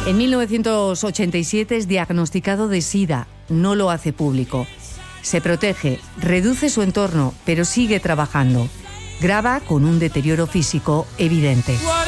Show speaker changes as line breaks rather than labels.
En 1987 es diagnosticado de SIDA, no lo hace público. Se protege, reduce su entorno, pero sigue trabajando. Graba con un deterioro físico evidente.